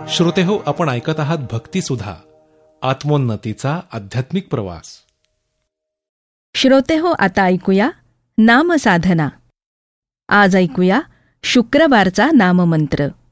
श्रोतेहो, आपण ऐकत आहात भक्तिसुधा, आत्मोन्नतीचा आध्यात्मिक प्रवास. श्रोतेहो, आता ऐकूया नामसाधना. आज ऐकूया शुक्रवारचा नाममंत्र.